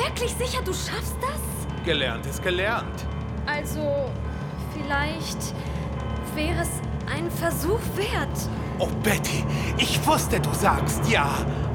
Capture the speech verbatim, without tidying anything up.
wirklich sicher, du schaffst das? Gelernt ist gelernt. Also, vielleicht wäre es ein Versuch wert. Oh, Betty, ich wusste, du sagst ja.